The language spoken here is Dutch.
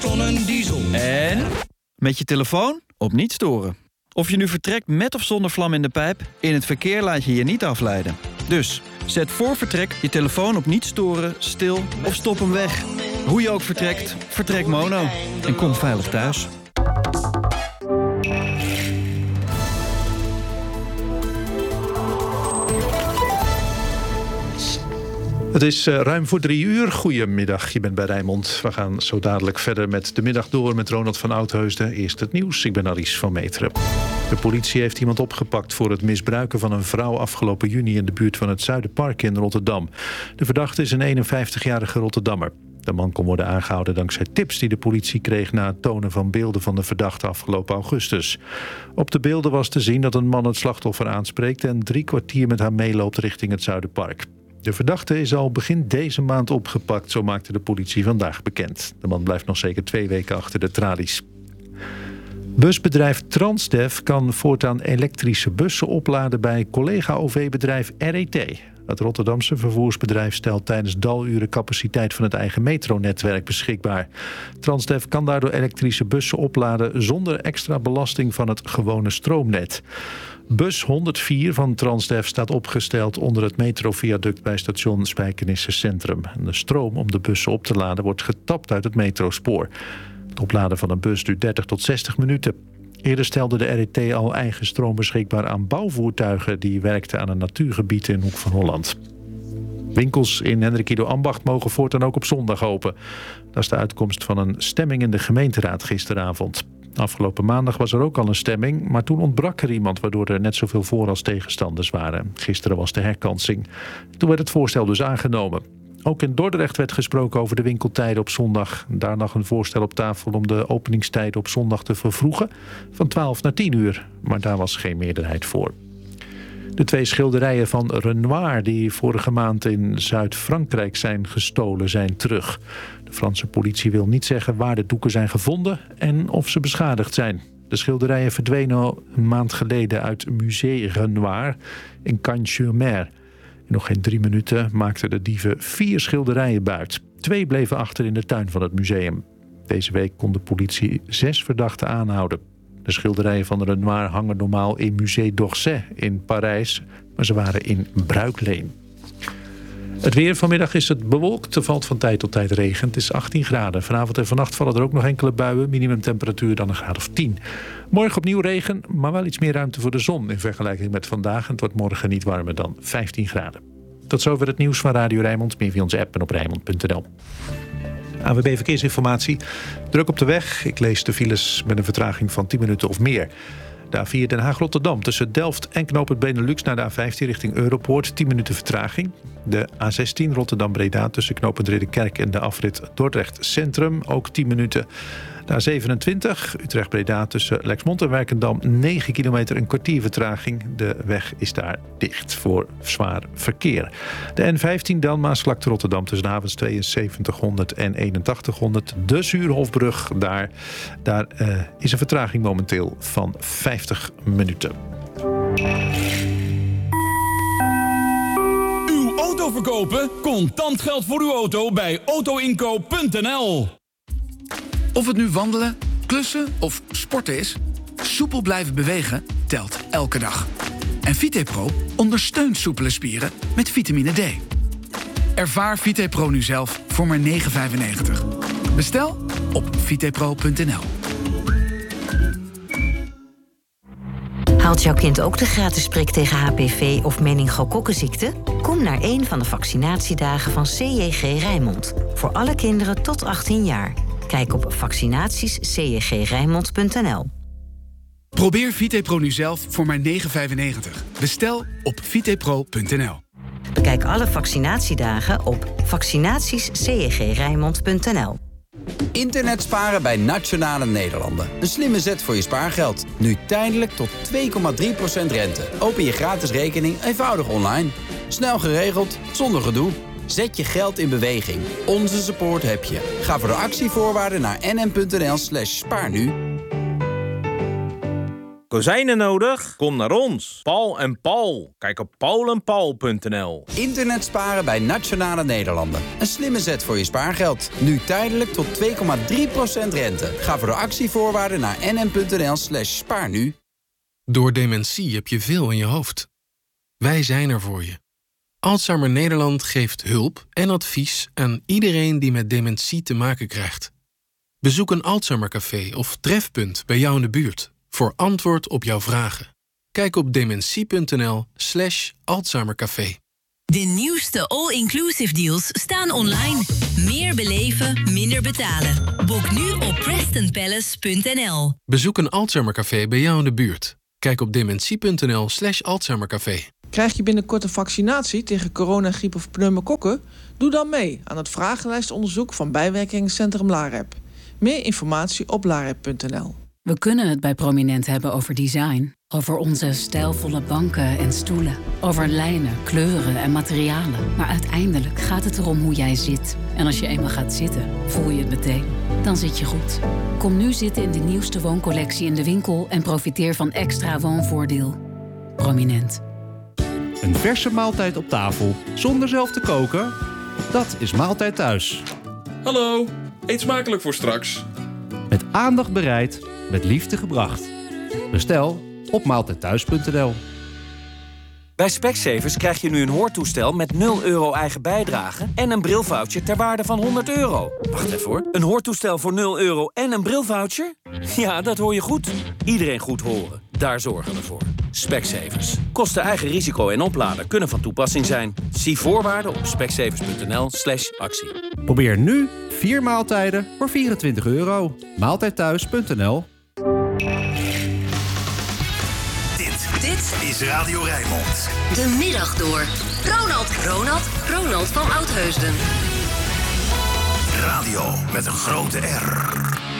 Diesel. En met je telefoon op niet storen. Of je nu vertrekt met of zonder vlam in de pijp, in het verkeer laat je je niet afleiden. Dus zet voor vertrek je telefoon op niet storen, stil of stop hem weg. Hoe je ook vertrekt, vertrek mono. En kom veilig thuis. Het is ruim voor 3 uur. Goedemiddag, je bent bij Rijnmond. We gaan zo dadelijk verder met de middag door met Ronald van Oudheusden. Eerst het nieuws, ik ben Aries van Meteren. De politie heeft iemand opgepakt voor het misbruiken van een vrouw afgelopen juni in de buurt van het Zuiderpark in Rotterdam. De verdachte is een 51-jarige Rotterdammer. De man kon worden aangehouden dankzij tips die de politie kreeg na het tonen van beelden van de verdachte afgelopen augustus. Op de beelden was te zien dat een man het slachtoffer aanspreekt en 3 kwartier met haar meeloopt richting het Zuiderpark. De verdachte is al begin deze maand opgepakt, zo maakte de politie vandaag bekend. De man blijft nog zeker 2 weken achter de tralies. Busbedrijf Transdev kan voortaan elektrische bussen opladen bij collega-OV-bedrijf RET. Het Rotterdamse vervoersbedrijf stelt tijdens daluren capaciteit van het eigen metronetwerk beschikbaar. Transdev kan daardoor elektrische bussen opladen zonder extra belasting van het gewone stroomnet. Bus 104 van Transdev staat opgesteld onder het metroviaduct bij station Spijkenisse Centrum. De stroom om de bussen op te laden wordt getapt uit het metrospoor. Het opladen van een bus duurt 30 tot 60 minuten. Eerder stelde de RET al eigen stroom beschikbaar aan bouwvoertuigen die werkten aan een natuurgebied in Hoek van Holland. Winkels in Hendrik Ido Ambacht mogen voortaan ook op zondag open. Dat is de uitkomst van een stemming in de gemeenteraad gisteravond. Afgelopen maandag was er ook al een stemming, maar toen ontbrak er iemand waardoor er net zoveel voor- als tegenstanders waren. Gisteren was de herkansing. Toen werd het voorstel dus aangenomen. Ook in Dordrecht werd gesproken over de winkeltijden op zondag. Daar lag een voorstel op tafel om de openingstijden op zondag te vervroegen van 12 naar 10 uur. Maar daar was geen meerderheid voor. De 2 schilderijen van Renoir die vorige maand in Zuid-Frankrijk zijn gestolen zijn terug. De Franse politie wil niet zeggen waar de doeken zijn gevonden en of ze beschadigd zijn. De schilderijen verdwenen al een maand geleden uit Musée Renoir in Cagnes-sur-Mer. In nog geen 3 minuten maakten de dieven 4 schilderijen buit. 2 bleven achter in de tuin van het museum. Deze week kon de politie 6 verdachten aanhouden. De schilderijen van Renoir hangen normaal in Musée d'Orsay in Parijs, maar ze waren in bruikleen. Het weer vanmiddag is het bewolkt. Er valt van tijd tot tijd regen. Het is 18 graden. Vanavond en vannacht vallen er ook nog enkele buien. Minimumtemperatuur dan een graad of 10. Morgen opnieuw regen, maar wel iets meer ruimte voor de zon in vergelijking met vandaag. En het wordt morgen niet warmer dan 15 graden. Tot zover het nieuws van Radio Rijnmond. Meer via onze app en op Rijnmond.nl. ANWB Verkeersinformatie. Druk op de weg. Ik lees de files met een vertraging van 10 minuten of meer. De A4 Den Haag-Rotterdam tussen Delft en knooppunt Benelux naar de A15 richting Europoort. 10 minuten vertraging. De A16 Rotterdam-Breda tussen knooppunt Ridderkerk en de afrit Dordrecht Centrum. Ook 10 minuten. De A27 Utrecht-Breda tussen Lexmond en Werkendam. 9 kilometer, een kwartier vertraging. De weg is daar dicht voor zwaar verkeer. De N15 Delmaasvlakte Rotterdam tussen de havens 7200 en 8100. De Zuurhofbrug, daar is een vertraging momenteel van 50 minuten. Uw auto verkopen? Contant geld voor uw auto bij autoinkoop.nl. Of het nu wandelen, klussen of sporten is, soepel blijven bewegen telt elke dag. En VitePro ondersteunt soepele spieren met vitamine D. Ervaar VitePro nu zelf voor maar €9,95. Bestel op vitepro.nl. Haalt jouw kind ook de gratis prik tegen HPV of meningokokkenziekte? Kom naar een van de vaccinatiedagen van CJG Rijnmond. Voor alle kinderen tot 18 jaar. Kijk op vaccinatiescjgrijnmond.nl. Probeer VitePro nu zelf voor maar €9,95. Bestel op vitepro.nl. Bekijk alle vaccinatiedagen op vaccinatiescjgrijnmond.nl. Internet sparen bij Nationale Nederlanden. Een slimme zet voor je spaargeld. Nu tijdelijk tot 2,3% rente. Open je gratis rekening eenvoudig online. Snel geregeld, zonder gedoe. Zet je geld in beweging. Onze support heb je. Ga voor de actievoorwaarden naar nm.nl/spaarnu. Kozijnen nodig? Kom naar ons. Paul en Paul. Kijk op paulenpaul.nl. Internet sparen bij Nationale Nederlanden. Een slimme zet voor je spaargeld. Nu tijdelijk tot 2,3% rente. Ga voor de actievoorwaarden naar nm.nl/spaarnu. Door dementie heb je veel in je hoofd. Wij zijn er voor je. Alzheimer Nederland geeft hulp en advies aan iedereen die met dementie te maken krijgt. Bezoek een Alzheimercafé of trefpunt bij jou in de buurt voor antwoord op jouw vragen. Kijk op dementie.nl/Alzheimercafé. De nieuwste all-inclusive deals staan online. Meer beleven, minder betalen. Boek nu op PrestonPalace.nl. Bezoek een Alzheimercafé bij jou in de buurt. Kijk op dementie.nl/Alzheimercafé. Krijg je binnenkort een vaccinatie tegen corona, griep of pneumokokken? Doe dan mee aan het vragenlijstonderzoek van bijwerkingencentrum LAREP. Meer informatie op larep.nl. We kunnen het bij Prominent hebben over design. Over onze stijlvolle banken en stoelen. Over lijnen, kleuren en materialen. Maar uiteindelijk gaat het erom hoe jij zit. En als je eenmaal gaat zitten, voel je het meteen. Dan zit je goed. Kom nu zitten in de nieuwste wooncollectie in de winkel en profiteer van extra woonvoordeel. Prominent. Een verse maaltijd op tafel, zonder zelf te koken? Dat is Maaltijd Thuis. Hallo, eet smakelijk voor straks. Met aandacht bereid, met liefde gebracht. Bestel op maaltijdthuis.nl. Bij Specsavers krijg je nu een hoortoestel met 0 euro eigen bijdrage en een brilvoucher ter waarde van €100. Wacht even hoor, een hoortoestel voor 0 euro en een brilvoucher? Ja, dat hoor je goed. Iedereen goed horen, daar zorgen we voor. Specsavers. Kosten eigen risico en opladen kunnen van toepassing zijn. Zie voorwaarden op specsavers.nl/actie. Probeer nu 4 maaltijden voor €24. Maaltijdthuis.nl. Dit is Radio Rijnmond. De middag door. Ronald van Oudheusden. Radio met een grote R.